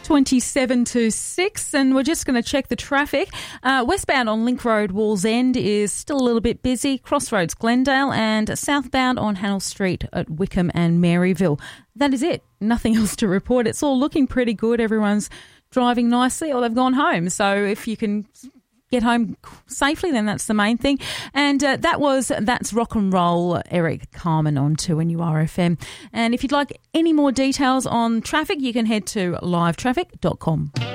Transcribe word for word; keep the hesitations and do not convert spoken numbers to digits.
twenty-seven to six, and we're just going to check the traffic. Uh, westbound on Link Road, Wallsend is still a little bit busy. Crossroads, Glendale, and southbound on Hannell Street at Wickham and Maryville. That is it. Nothing else to report. It's all looking pretty good. Everyone's driving nicely or they've gone home. So if you can get home safely, then that's the main thing. And uh, that was That's Rock and Roll, Eric Carmen on two N U R F M. And if you'd like any more details on traffic, you can head to live traffic dot com.